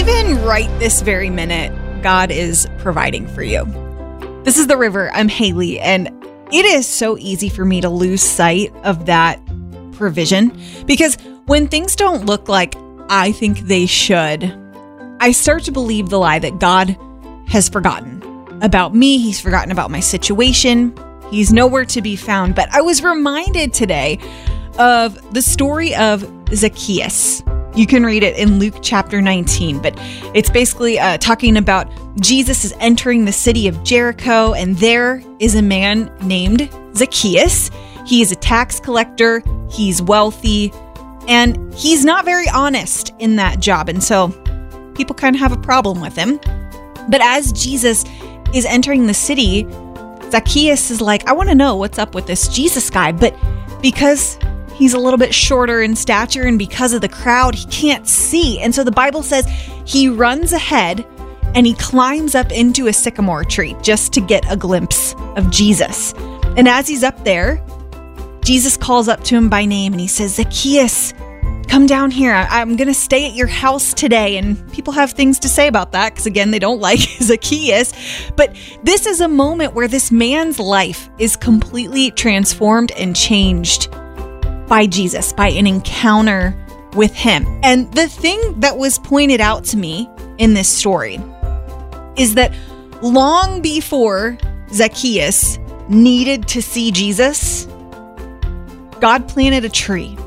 even right this very minute, God is providing for you. This is The River. I'm Haley, and it is so easy for me to lose sight of that provision because when things don't look like I think they should, I start to believe the lie that God has forgotten about me. He's forgotten about my situation. He's nowhere to be found. But I was reminded today of the story of Zacchaeus. You can read it in Luke chapter 19, but it's basically talking about Jesus is entering the city of Jericho, and there is a man named Zacchaeus. He is a tax collector, he's wealthy, and he's not very honest in that job. And so people kind of have a problem with him. But as Jesus is entering the city, Zacchaeus is like, I want to know what's up with this Jesus guy. But because he's a little bit shorter in stature and because of the crowd, he can't see. And so the Bible says he runs ahead and he climbs up into a sycamore tree just to get a glimpse of Jesus. And as he's up there, Jesus calls up to him by name and he says, Zacchaeus, come down here. I'm going to stay at your house today. And people have things to say about that because, again, they don't like Zacchaeus. But this is a moment where this man's life is completely transformed and changed by Jesus, by an encounter with him. And the thing that was pointed out to me in this story is that long before Zacchaeus needed to see Jesus, God planted a tree.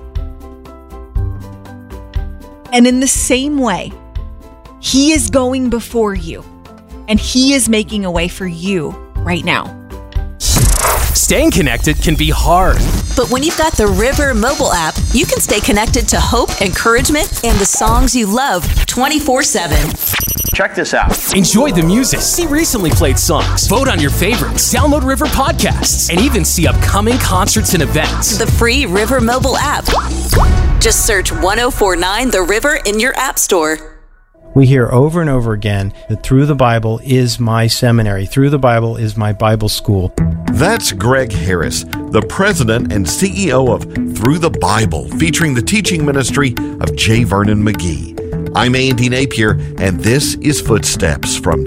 And in the same way, he is going before you and he is making a way for you right now. Staying connected can be hard. But when you've got the River mobile app, you can stay connected to hope, encouragement, and the songs you love 24/7. Check this out. Enjoy the music, see recently played songs, vote on your favorites, download River podcasts, and even see upcoming concerts and events. The free River mobile app. Just search 1049 The River in your app store. We hear over and over again that Through the Bible is my seminary. Through the Bible is my Bible school. That's Greg Harris, the president and CEO of Through the Bible, featuring the teaching ministry of J. Vernon McGee. I'm Andy Napier, and this is Footsteps from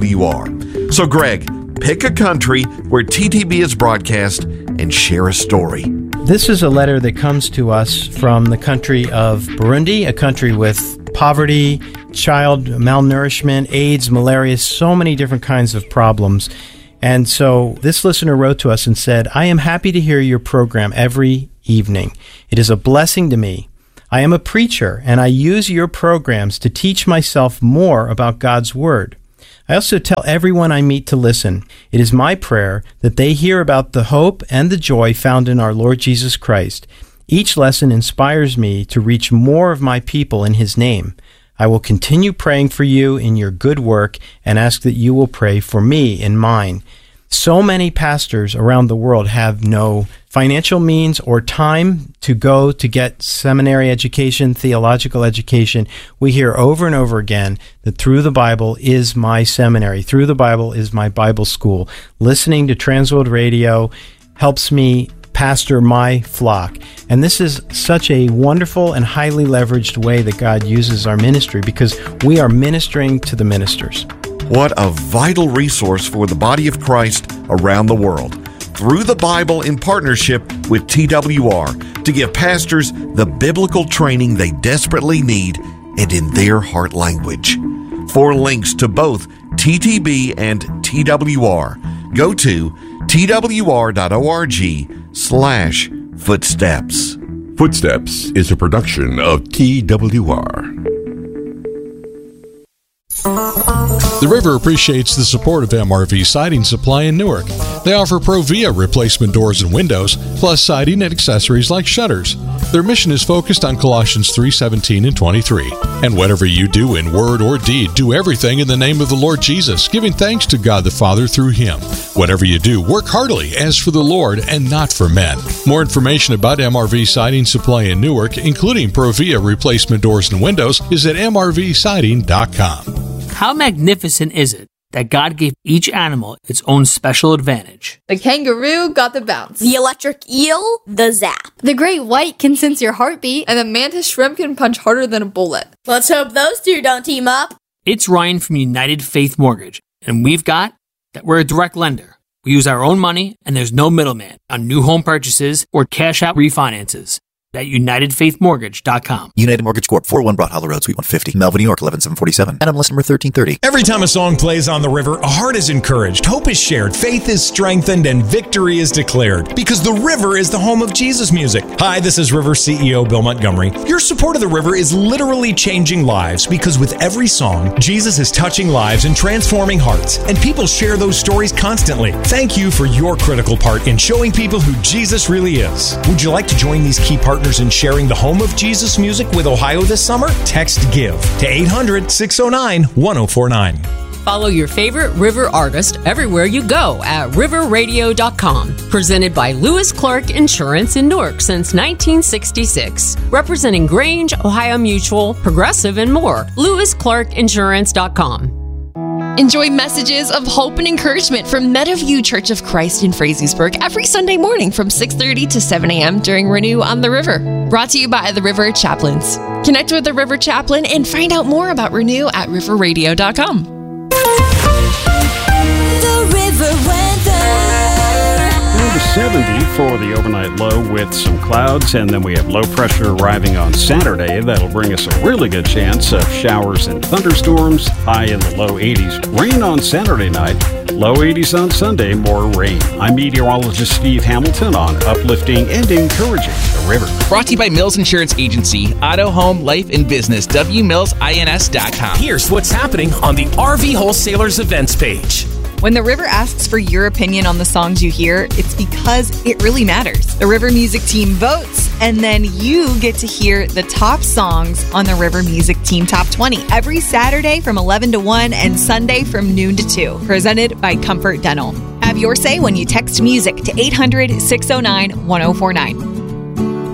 TWR. So, Greg, pick a country where TTB is broadcast and share a story. This is a letter that comes to us from the country of Burundi, a country with poverty, child malnourishment, AIDS, malaria, so many different kinds of problems. And so this listener wrote to us and said, I am happy to hear your program every evening. It is a blessing to me. I am a preacher, and I use your programs to teach myself more about God's Word. I also tell everyone I meet to listen. It is my prayer that they hear about the hope and the joy found in our Lord Jesus Christ. Each lesson inspires me to reach more of my people in His name. I will continue praying for you in your good work and ask that you will pray for me in mine. So many pastors around the world have no financial means or time to go to get seminary education, theological education. We hear over and over again that Through the Bible is my seminary. Through the Bible is my Bible school. Listening to Transworld Radio helps me pastor my flock. And this is such a wonderful and highly leveraged way that God uses our ministry because we are ministering to the ministers. What a vital resource for the body of Christ around the world. Through the Bible in partnership with TWR to give pastors the biblical training they desperately need and in their heart language. For links to both TTB and TWR, go to twr.org/footsteps. Footsteps is a production of TWR. The River appreciates the support of MRV Siding Supply in Newark. They offer Provia replacement doors and windows, plus siding and accessories like shutters. Their mission is focused on Colossians 3:17 and 23. And whatever you do in word or deed, do everything in the name of the Lord Jesus, giving thanks to God the Father through Him. Whatever you do, work heartily as for the Lord and not for men. More information about MRV Siding Supply in Newark, including Provia replacement doors and windows, is at mrvsiding.com. How magnificent is it that God gave each animal its own special advantage? The kangaroo got the bounce. The electric eel, the zap. The great white can sense your heartbeat. And the mantis shrimp can punch harder than a bullet. Let's hope those two don't team up. It's Ryan from United Faith Mortgage, and we've got that we're a direct lender. We use our own money, and there's no middleman on new home purchases or cash-out refinances. At UnitedFaithMortgage.com. United Mortgage Corp. 401 Broad Hollow Road, Suite 150, Melville, New York, 11747. NMLS number 1330. Every time a song plays on the river, a heart is encouraged, hope is shared, faith is strengthened, and victory is declared. Because the river is the home of Jesus music. Hi, this is River CEO Bill Montgomery. Your support of the river is literally changing lives because with every song, Jesus is touching lives and transforming hearts. And people share those stories constantly. Thank you for your critical part in showing people who Jesus really is. Would you like to join these key partners in sharing the home of Jesus music with Ohio this summer? Text GIVE to 800-609-1049. Follow your favorite river artist everywhere you go at riverradio.com. Presented by Lewis Clark Insurance in Newark since 1966. Representing Grange, Ohio Mutual, Progressive, and more. LewisClarkInsurance.com. Enjoy messages of hope and encouragement from Meadowview Church of Christ in Frazeysburg every Sunday morning from 6:30 to 7 a.m. during Renew on the River. Brought to you by the River Chaplains. Connect with the River Chaplain and find out more about Renew at riverradio.com. The River weather. 70 for the overnight low with some clouds, and then we have low pressure arriving on Saturday. That'll bring us a really good chance of showers and thunderstorms, high in the low 80s. Rain on Saturday night, low 80s on Sunday, more rain. I'm meteorologist Steve Hamilton on Uplifting and Encouraging the River. Brought to you by Mills Insurance Agency, Auto, Home, Life, and Business, WMillsINS.com. Here's what's happening on the RV Wholesalers events page. When the River asks for your opinion on the songs you hear, it's because it really matters. The River Music Team votes, and then you get to hear the top songs on the River Music Team Top 20 every Saturday from 11 to 1 and Sunday from noon to 2. Presented by Comfort Dental. Have your say when you text music to 800-609-1049.